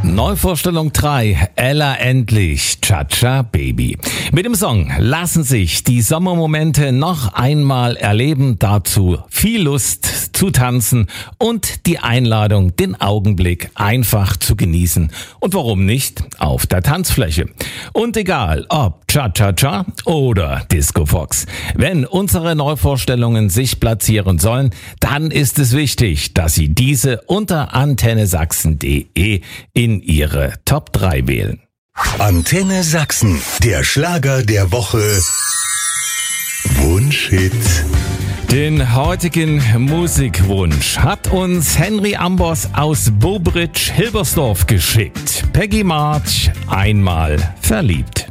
Neuvorstellung 3, Ella Endlich, Cha-Cha Baby. Mit dem Song lassen sich die Sommermomente noch einmal erleben, dazu viel Lust zu tanzen und die Einladung, den Augenblick einfach zu genießen. Und warum nicht auf der Tanzfläche? Und egal ob Cha-Cha-Cha oder Disco Fox. Wenn unsere Neuvorstellungen sich platzieren sollen, dann ist es wichtig, dass Sie diese unter antennesachsen.de in Ihre Top 3 wählen. Antenne Sachsen, der Schlager der Woche. Wunschhit. Den heutigen Musikwunsch hat uns Henry Ambos aus Bobridge-Hilbersdorf geschickt. Peggy March, einmal verliebt.